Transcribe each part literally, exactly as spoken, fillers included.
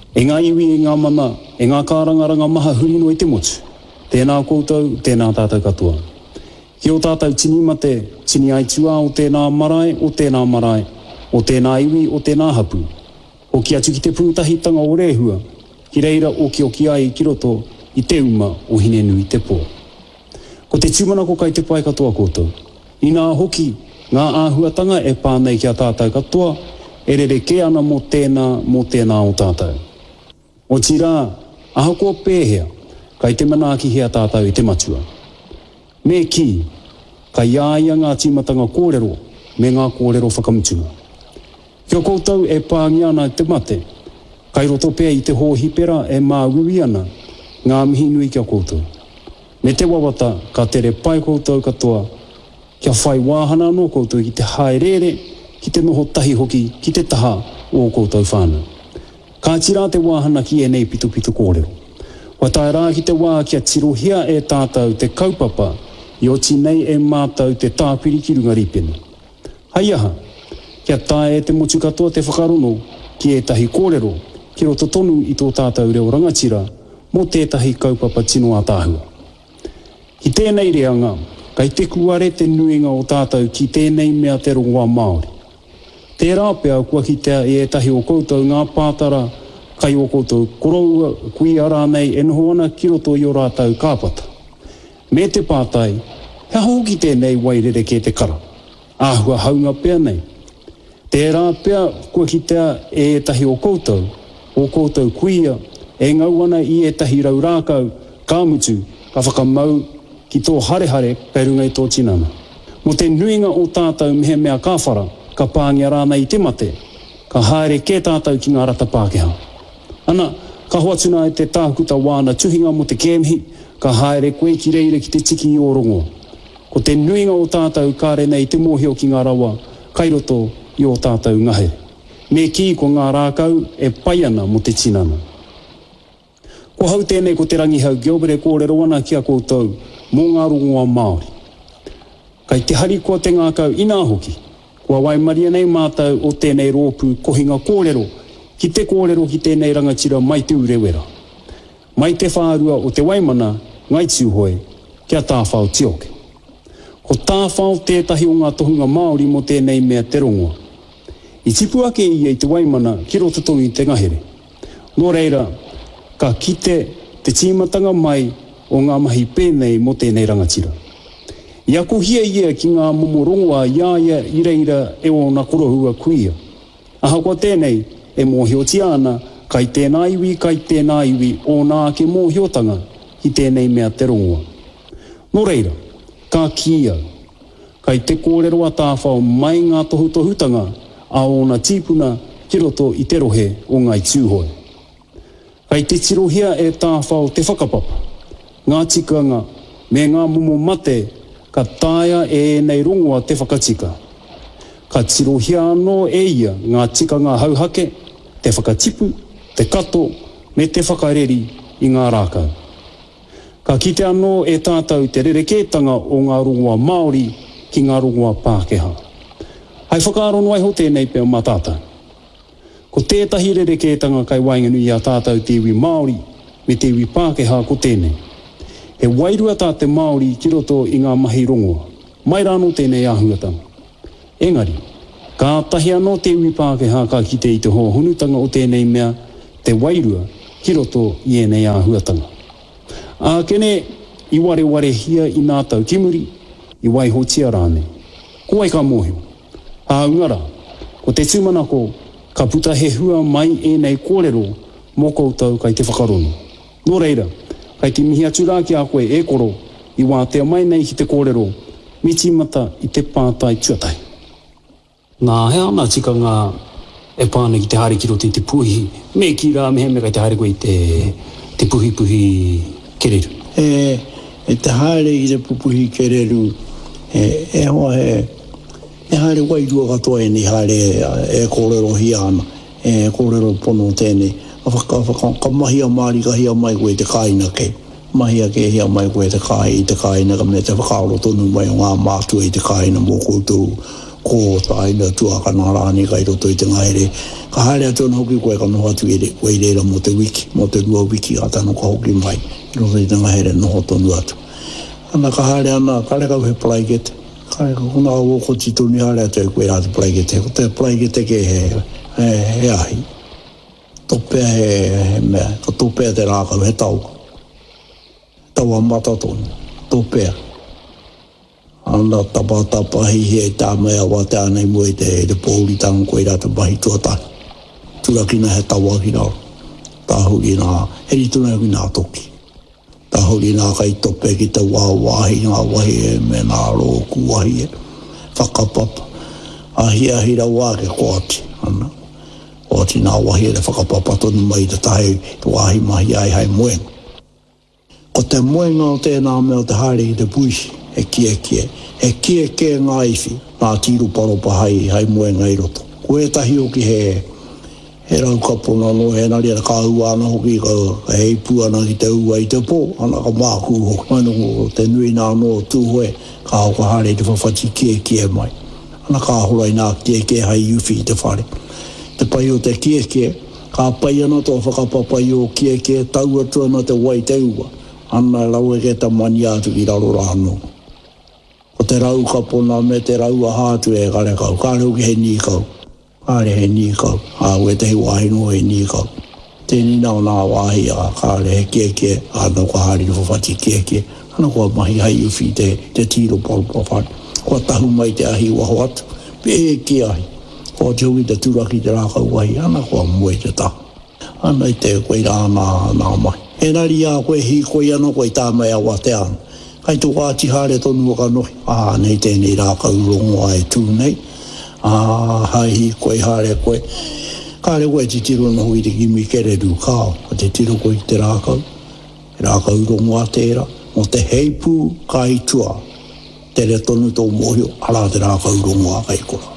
E ngā iwi e ngā mana, e ngā kārangaranga maha hurino i te motu. Tēnā koutou, tēnā tātou katoa. Ki o tātou tini mate, tini aitua o tēnā marae, o tēnā marae, o tēnā iwi, o tēnā hapu. O ki atu ki te pūtahitanga o rehua, ki reira o ki o ki ai ki roto i te uma o hine nui te pō. Ko te tūmanako kai te pai katoa koutou. I nā hoki, ngā āhuatanga e pānei ki a tātou katoa, e rere ke ana mo tēnā, mo tēnā o tātou. O tirā, ahako pēhea, kai te manaaki hea tātou i te matua. Me ki, kai iaia ngā tīmatanga kōrero, me ngā kōrero whakamutunga. Kia koutou e pāngi ana te mate, kai roto pēr i te hōhipera e māui ana, ngā mihi nui kia koutou. Me te wawata, ka tere pai koutou katoa, kia whai wāhana no koutou ki te haerere, ki te noho tahi hoki, ki te taha o koutou whānau. Ka tira te wāhana ki e nei pitu pitu kōrero. Wa tae rā ki te wā kia tirohia e tātou te kaupapa, i o tinei e mātou te tāpiri ki runga ripena. Hai aha, kia tae e te motu katoa te whakarono ki e tahi kōrero, ki roto tonu i tō tātou reo rangatira, mo tētahi kaupapa tino a tāhua. Ki tēnei reanga, kai te kuare te nuinga o tātou ki tēnei mea te rongoa Māori. Tērā pēr kua ki te e tahi o koutou ngā pātara, kai o koutou koroua kui ara nei e noho ana ki roto i o rātou kāpata. Me te pātai, he hoki tēnei wairere ke te kara. Āhua haunga pēr nei. Tērā pēr kua ki te e tahi o koutou, o koutou kuia, e ngau ana i e tahi rau rākau, kāmutu, ka whakamau ki tō harehare kei runga i tō tinana. Mo te nuinga o tātou mehe mea kāwhara, ka pāngia rāna i te mate, ka haere ke tātou ki ngā rata Pākehā. Ana, ka hoatuna e te tākuta wāna tuhinga mo te kēmihi, ka haere koe ki reire ki te tiki i o rongoa. Ko te nuinga o tātou kāre nei te mōhio ki ngā rawa, kai roto i o tātou ngahe. Me ki ko ngā rākau e pai ana mo te tinana. Ko hau tēnei ko te rangihau Gilbert e kōrero ana ki a koutou mō ngā rongoa Māori. Kai te hari kua te ngākau ina hoki, kua waimaria nei mātou o tēnei rōpū kohinga kōrero, ki te kōrero ki tēnei rangatira mai te urewera. Mai te whārua o te waimana, ngai tūhoe, kia tāwhao tioke. Ko tāwhao tētahi o ngā tohunga Māori mo tēnei mea te rongoa. I tipu ake ia i te waimana ki roto tonu i te ngahere. Nō reira, ka kite te tīmatanga mai o ngā mahi pēnei mo tēnei rangatira. Ia ko hia ia ki ngā momo rongoa iaia i reira e o na korohua kuia. Aha kua tēnei e mōhio ana kai tēnā iwi, kai tēnā iwi o nā ke mōhiotanga ki tēnei mea te rongoa. Nō reira, ka kia, kai te kōrero a tāwhao mai ngā tohu tohutanga a o na tīpuna ki roto i te rohe o ngai tūhoe. Kai te tirohia e tāwhao te whakapapa, ngā tikanga me ngā momo mate ka tāia e nei rongoa te whakatika. Ka tirohia anō e ia ngā tikanga hauhake, te whakatipu, te kato, me te whakareri i ngā rākau. Ka kite anō e tātou te rerekētanga o ngā rongoa Māori ki ngā rongoa Pākehā. Hai whakarono ai ho tēnei pēr mā tātou. Ko tētahi rerekētanga kai wainganui a tātou te iwi Māori me te iwi Pākehā ko tēnei. He wairua tā te Māori ki roto i ngā mahi rongoa. Mai rāno tēnei āhuatanga. Engari, ka tahi anō te iwi Pākehā ka kite i te hoa hunutanga o tēnei mea te wairua ki roto i enei āhuatanga. A kene i ware ware hia i nā tau kimuri, i waiho tia rāne. Ko ai ka mōhio. A ungara, ko te tūmanako, ka puta he hua mai e nei kōrero mō koutou kai te whakarono. Nō reira, kai te mihi atu rā ki a koe e koro, i wā te mai nei ki te kōrero, mi tīmata i te pātai tuatai. Nā hea ana tika ngā e pāne ki te haere ki roto i te puhi, me ki rā mehe me kai te haere koe i te, te puhi puhi kereru. E, e te haere i te puhi kereru, e, e hoa he, e haere wairua katoa e ni haere e kōrero hi ana, e kōrero pono tēnei. Ka, ka, ka mahia maari ka hia mai koe te kāina ke. Mahia ke hia mai koe te kāi i te kāina ka me te whakaaro tonu mai o ngā mātua i te kāina mō koutou ko tai le tu aka na la ni kai roto i te ngaere ka hale atu na hoki koe ka noho atu ere koe reira mo te wiki mo te rua wiki ata no ka hoki mai i roto i te ngaere noho tonu atu ana ka hale ana ka reka he plaigete ka reka kuna o ko tito ni hale atu e koe rata plaigete ko te plaigete ke he he, he ahi topea he, he mea ka topea te rākau he tau tau a matatoni topea ana tapa tapa hi he tā mea wa te anei mo i te te pōuri tangu koe rata mahi tuatai turakina he tawa ki rao tā huri nā heri tuna ki nā toki tā huri nā kai tope ki te wā wāhi ngā wahi e me nā rōku wahi e whakapapa ahi ahi ra wā ke koati ana koati nā wahi e le whakapapa tonu mai te tahe te wāhi mahi ai hai moenga ko te moenga o tēnā mea o te haere i te puisi e kia kia, e kia kia ngā iwi, nā tiru paropa hai, hai moenga i roto. Ko e tahi hoki he, he raukapona no, he nari ana kāhua ana hoki, ka, ka hei puana ki te ua i te pō, ana ka māku hoki. Mai no te nui nā no tūhoe, ka hoka hare te whawhati kia kia mai. Ana ka horai nā kia kia hai iwi i te whare. Te pai o te kia kia, ka pai ana tō whakapapai o kia kia, tau atua na te wai te ua. Ana lau e ke ta mani atu ki raro rāno. O te rau kapona me te rau a hātu e kare kau. Kāre hoki he ni kau. Kāre he ni kau. A ue te hi wahino he ni kau. Tēni nao nā wāhi a kāre he kia kia. Āna kua hari ni whawhati kia kia. Ana kua mahi hai uwhi te, te tiro palpa whare. Kua tahu mai te ahi waho atu. Pe e kia ahi. Kua te hoki te turaki te rākau wahi. Ana kua mue te tahu. Ana i te koe rāna nā mai. E nari a koe hi koe ana koe tā mai a wa te ana. Kai tō wāti hare tonu waka nohi. Ah, nei tēnei rākau rongo ai tū nei. Ah, hai hi koe hare koe. Kāre koe te tiro na hui te kimi kereru kāo. Ka te tiro koe te rākau. Rākau rongo a tēra. Mo te heipu kai tua. Tere tonu tō mohio. Ara te rākau rongo a kai kora.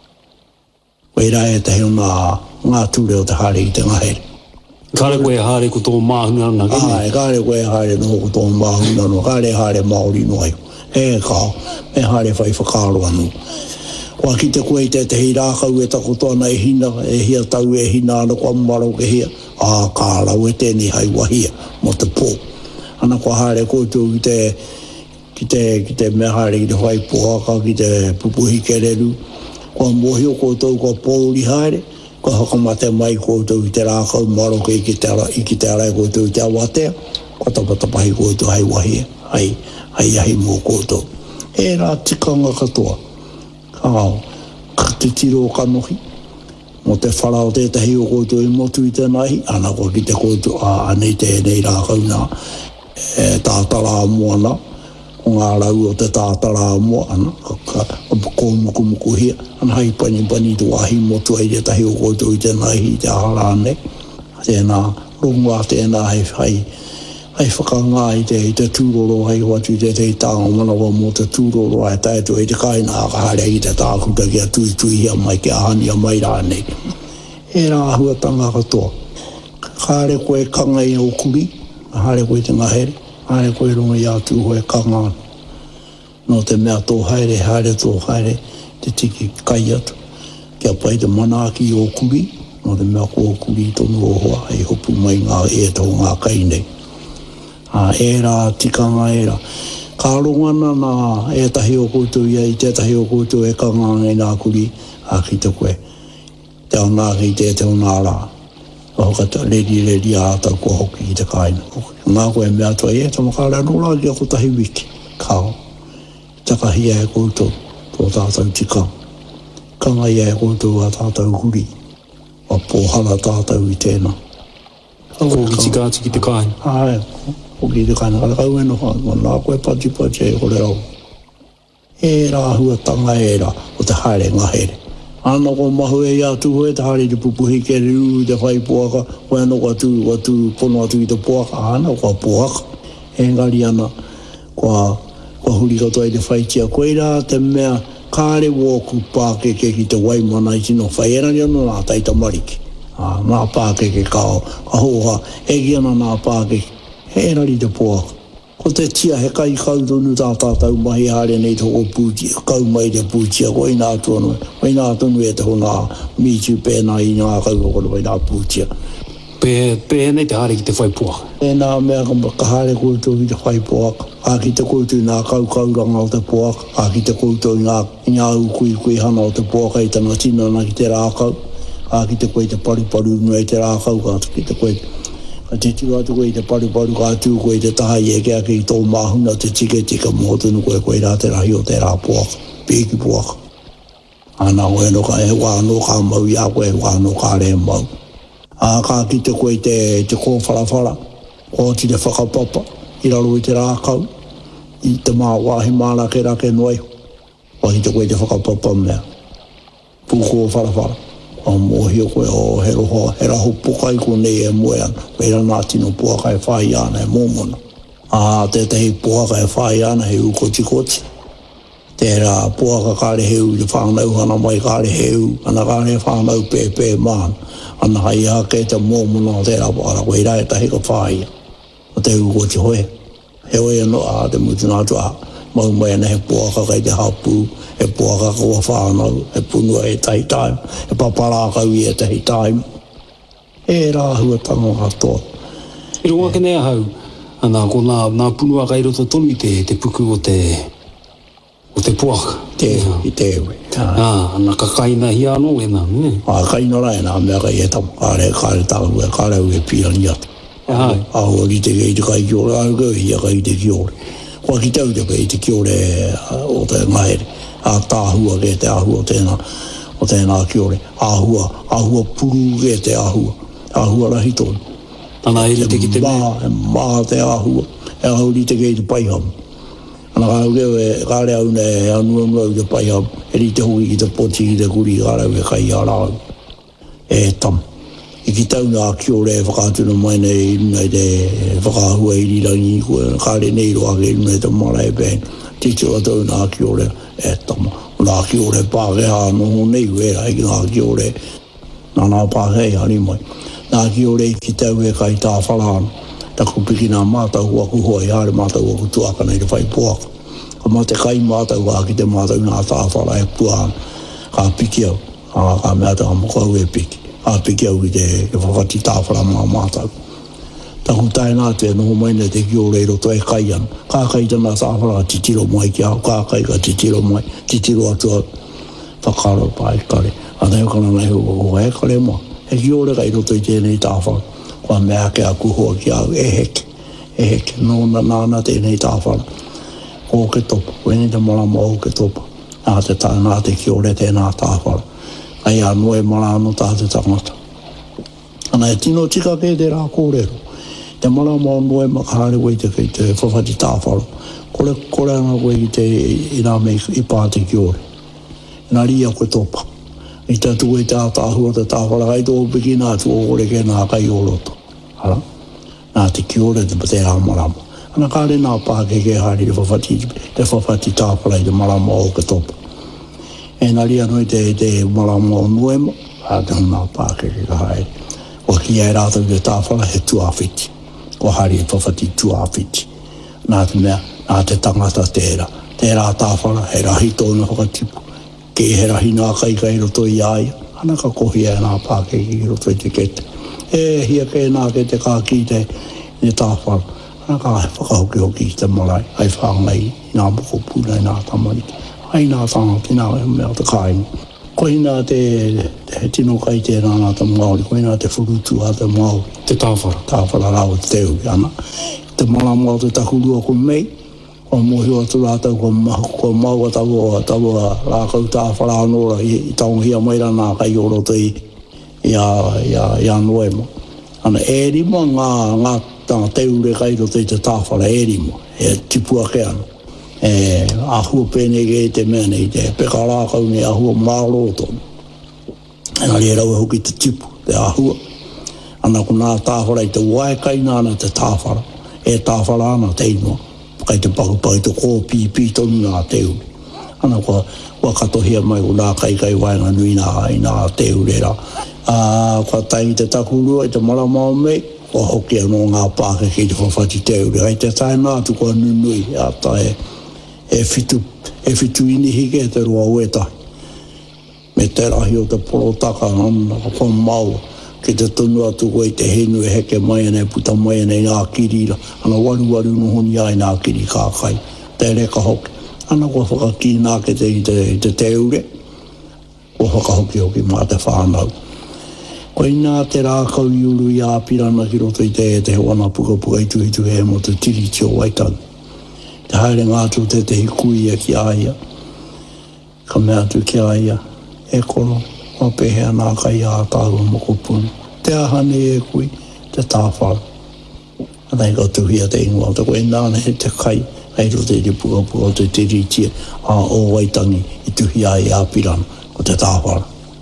Koe rai e te heo nā ngā tūreo te hare i te ngahere. Kāre koe hare ko tō māhuna na kene? Ai, kāre koe hare no ko tō māhuna no, kāre hare Māori no ai. E kāo, me hare whai whakaro anu. Kua ki te koe te te hei rākau e tako tōna e hina, e hia tau e hina ana kua maro ke hia. Ā, kārau e tēnei hai wahia, mo te pō. Ana kua hare koutou ki te, ki te, ki te mea hare ki te whai pohaka, ki te pupuhi kereru. Kua mohio koutou kua pōuri hare. Ko hakamate mai koutou i te rākau maro ke i ki te ara, i ki te ara e koutou i te awatea. Ko tapatapahi koutou hai wahia, hai, hai ahi mō koutou. E rā tikanga katoa. Kāo, ka te tiro o kanohi. Mo te wharao tētahi o koutou i motu i te nahi. Ana ko ki te koutou, a anei tēnei rākau nā e, tātara moana. O ngā rau o te tātara mua, ana, ka kōmuku muku hia, ana hai pani pani tu wahi motu ai te tahi o koutou i te nahi i te aharane. Tēnā, rongoa tēnā hei, hei, hei whakangā i te, i te tūroro hei watu i te te tānga manawa mō te tūroro ai tātu i te kaina ka hare i te tākuta kia tui tui hia mai kia hania mai rānei. E rā huatanga katoa. Kāre koe kangai o kuri, hare koe te ngahere. Hare koe rongo i atu hoe kangana. No te mea tō haere, haere tō haere, te tiki kai atu. Kia pai te manaki o kuri, no te mea ko kuri tonu o hoa, hei hopu mai ngā e tō ngā kai nei. Ha, e rā tikanga e rā. Ka rongana nā e tahi o koutou ia, i te tahi o koutou e kangana i nā kuri, a ki te koe. Te au nā ki te te au nā rā. Ka hoka te redi redi a tau ko hoki i te kaina. Ngā koe mea tua e, ta makara rola ki a ko tahi wiki. Kao. Taka hia e koutou, tō tātou tika. Kanga ia e koutou a tātou huri. A pōhara tātou i tēnā. Ko ki tika atu ki te kaina. Ai, ko ki te kaina. Kala kau e no hā, nā koe pati pati e kore rau. E rā hua tanga e rā, o te haere ngahere. Ana ko mahu e atu hoe te hare te pupuhi ke riu te whai puaka, koe ana ko atu, atu pono atu i te puaka, ana ko puaka. E ngari ana, kua, kua huri katoa i te whaitia. Koe rā te mea kāre wōku pākeke ki te waimana i tino whai era ni ana nā taita mariki. Ah, nā pākeke kao, ka hoha, e ki ana nā pākeke, he erari te puaka. ko te tia he kai kau tonu tā tātau mahi hare nei toko pūti, kau mai te pūtia, ko ina atuanu, ko ina atunu e te hona mitu pēnā i ngā kau ko ko ina pūtia. Pe, pe nei te hare ki te whaipuaka. E nā mea ka hare koutou i te whaipuaka, a ki te koutou ngā kaukauranga o te puaka, a ki te koutou ngā, ngā ukui kui hana o te puaka i tana tinana ki te rākau, a ki te koe te pariparu nui te rākau, ka ki te koe ka te tua tu koe te pariparu, ka tū koe te tahai e kia ki tō mahuna te tike tika mō tunu koe koe rā te rahi o te rā puaka, pēki puaka. Ana koe no ka e wāno ka mau i a koe wāno ka re mau. A ka ki te koe te, te kō wharawhara, o ti te whakapapa, i raro i te rākau, i te mā wāhi māna ke rake noi, o i te koe te whakapapa mea. Pūko wharawhara. O mohi o koe o he roho, he raho pukai ko nei e moean, pera nā tino puaka e whai ana e mōmona. A te te hei puaka e whai ana he u koti koti. Tērā puaka kāre heu te whanau hana mai kāre heu, ana kāre whanau pē pē māna. Ana hai a ke te mōmona o tērā puara koe rai tahi ka whai. O te u koti hoe. He oe no a te mutu nā tua. Mau mai ana he puaka kai te hapu, e puaka kua whanau, e punua e tahi taim, e paparākau i e tahi taim. E rāhua tango katoa. I runga ke nea hau, ana ko nā, nā punua kai roto tonu i te, te puku o te, o te puaka. Te, i te ewe. Ah, ana ka kaina hi anō e nā, ne? A kaina rai nā mea kai e tamu, kāre, kāre tāu e, kāre au e piani atu. Ahai. Aho li te kei te kai kiore, au kei hia kai te kiore. Kua ki tau te kei te kiore o te ngahere. A tāhua ke te ahua o tēnā, o tēnā kiore. Ahua, ahua puru ke te ahua. Ahua rahi tōnu. Ana e li te ki te mā, e mā te ahua. E au li te kei te paiham. Ana ka au keo e kāre au ne e anua nua u te paiham. E li te hui ki te poti ki te kuri kāre au e kai arau. E tam. I ki tau nā kiore e whakatuna mai nei ina i te whakahua i rirangi kua. Kāre nei roa ke ina i te mara e pēn. Tito a tau nā kiore e tama. Nā kiore pākea noho nei wera i nā kiore. Nā nā pākea ani mai. Nā kiore i ki tau e kai tā whalāna. Taku piki nā mātau aku hoa i hare mātau aku tuaka nei te whai puaka. Ka mā te kai mātau a ki te mātau nā tā whala e puāna. Ka piki au. Ka mea tā mokau e piki. Ka piki au i te whawati tā whala mā mātau. Taku tae nā te noho maina te kiore i roto e kai anu. Ka kai tana tāwhara titiro mai ki au. Ka kai ka titiro mai. Titiro atua whakaro pai kare. A te hokana nei hoko e kare ma. He kiore kai roto i tēnei tāwhara. Kua mea ke aku hoa ki au e heke. E heke. Nōna nāna tēnei tāwhara. Ko ke topa. Wene te marama o ke topa. Nā te tā nā te kiore tēnā tāwhara. Ai anō e marano tā te tangata. Ana e tino tika ke te rā kōrero. Te marama o noe makahare wei te kei te whawhati tāwhara. Kore, kore anga wei i te i nā mei i pā te kiore. Nā ria koe topa. I te atu e te ātāhua te tāwhara. Kai tō piki nā tu o kore ke nā kai o roto. Hara. Nā te kiore te te rā marama. Ana kāre nā pā ke ke hari te whawhati, te whawhati tāwhara i te marama o ke topa. E nā ria noi te, te marama o noema. A te nā pā ke ke hari. O ki e rātau te tāwhara he tuawhiti. Ko hari e whawhati tuawhiti. Nā te mea, nā te tangata tērā. Tērā tāwhara, he rahi tōna whakatipu. Ke he rahi nā kai kai roto i aia. Ana ka kohi e nā pāke ki roto i te kete. E hia ke nā ke te kā ki te i tāwhara. Ana ka he whakahoki hoki i te marai. Ai whangai i nā moko pūna i nā tamariki. Ai nā tangati nā e mea te kāinga. Koe nā te, te tino kai tērā nā te Māori, koe nā te whurutu a te Māori. Te tāwhara. Tāwhara rāu te teo ki ana. Te marama o te takurua ko mei, ko mohi o tu rātau ko, ko maua taua, taua rākau tāwhara anora i, i taunghia maira nā kai o roto i, i a, i a, i a noema. Ana e rima ngā, ngā tā teure kai roto i te tāwhara e rima, e tipua ke ana. E ahua pēne ke te mea nei te peka rākau nei ahua māroto. E ngari e rau e hoki te tipu, te ahua. Ana ko nā tāwhara i te waekai nāna te tāwhara. E tāwhara ana te inua. Kai te pakupai te kōpi pi tonu nā teure. Ana ko wa katohia mai o nā kai kai waenga nui nā i nā teure ra. Uh, kua tai te takurua i te marama o mei, o hoki anō ngā pāke ki te whawhati te uri. Ai te tae nātu kua nunui, a tae e fitu, e fitu ini hike te roa ueta. Me te rahi o te porotaka, anna ka pon mau, ki te tunu atu koe te henu e heke mai ane, puta mai ane ngā kirira, ana waru waru nuhoni ai ngā kiri kākai. Te reka hoki. Ana kua whakaki nā ke te i te, te te ure, kua whakahoki hoki mā te whānau. Koe nā te rākau i uru i āpirana ki roto i te e te wana puka puka i tuhi tuhi e mo te tiri tio waitau. Te haere ngātu te te hikui e ki aia, ka mea tu ki aia, e koro, o pehea nā kai a tāua mo kopuni. Te ahane e kui, te tāwhara. Anai ka tuhia te ingoa, te koe nāne he te kai, ai roto i te puka puka o te tiri tia a o waitangi i tuhi ai āpirana, ko te tāwhara.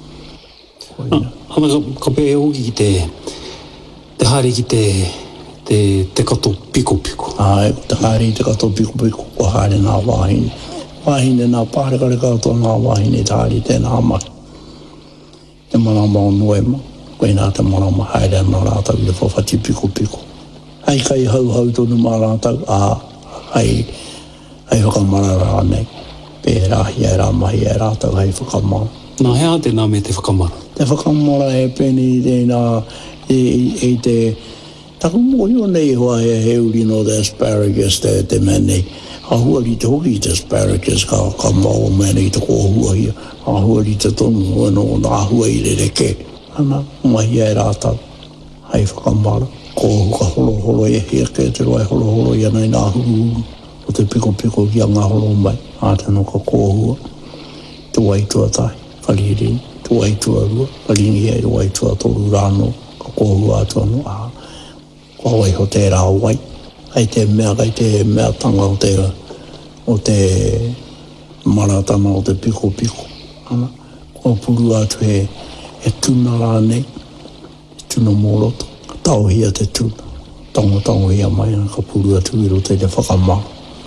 Koe Hama ka, ka pē hoki ki te, te haere ki te, te, te kato piko piko. Ai, te haere te kato piko piko, ko haere nā wāhine. Wāhine nā pārekare katoa nā wāhine te haere tēnā mai. Te marama o noema, koe nā te marama haere anā rātau i te whawhati piko piko. Ai kai hau hau tonu mā rātau, a, ai, ai whakamara rānei. Pērahi ai rā mahi ai rātau ai whakamara. Nā hea te nā me te whakamara. Te whakamara e peni te nā, e, e te, taku mōi o nei hoa e heuri no te asparagus te, te mene. A huari te hoki te asparagus ka, ka mau mene i te kōhua hia. A huari te tonu no nā hua i re reke. Ana, mahi ai rātau, hei whakamara. Kōhu ka holo holo e hia ke te roi holo holo i anai nā huru. O te piko piko ki a ngā holo mai. A te no ka kōhua. Te waitua tai, kaliri. Tu aitua rua, palingi e tu aitua toru rāno, ka kōhua atu anu, a kua wai ho te rā wai. Ai te mea, kai te mea tanga o te, o te maratana o te piko piko. Ana, kua puru atu e, e tuna rānei, e tuna mōroto, ka tauhia te tuna. Tonga tauhia mai, ka puru atu i rote te whakamā.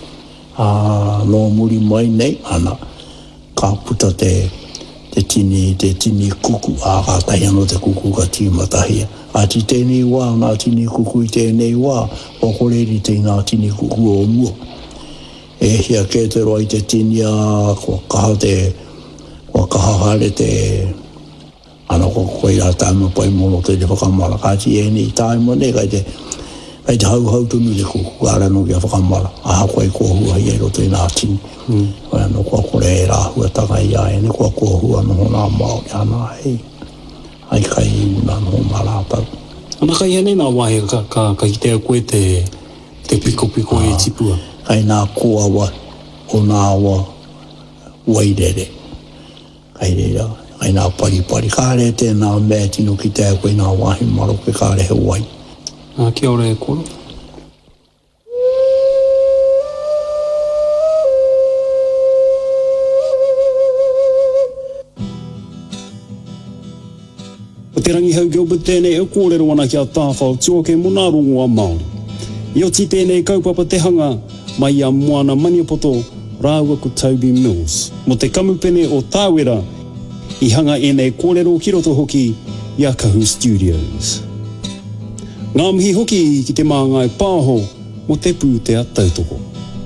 A no muri mai nei, ana, ka puta te te tini, te tini kuku, a ka tahi ano te kuku ka tīmatahia. A ti tēnei wā, ngā tini kuku i tēnei wā, o koreri te ngā tini kuku o mua. E hia ke te roi te tini a, kua kaha te, kua kaha hare te, ana kua koe a tāma pai mono te te whakamara. Ka ti e nei tāima ne, kai te, kai te hau hau tunu te kuku, ka rano ki a whakamara. A koe kōhua hi e roto i ngā tini. Mm. Koe ano kua kore e rāhua taka i ae, ne kua kōhua noho nā mao i ana hei. Ai kai una noho mā rātau. Ana kai ane nā wahe ka, ka, ka hitea koe te, te piko piko e tipua. Kai nā kua wa, o nā wa wairere. Kai reira, kai nā pari pari. Ka re tēnā mea tino ki te koe nā wahi maro ke ka re he wai. Nā kia ora e koro. O te rangi hau Gilbert tēnei e kōrero ana ki a tāwhao tua ke muna rongo a Māori. I o ti tēnei kaupapa te hanga mai a moana Maniapoto rāua ko Toby Mills. Mo te kamupene o Tāwera i hanga e nei kōrero ki roto hoki i a Kahu Studios. Ngā mihi hoki ki te māngai pāho mo te pū te a tautoko.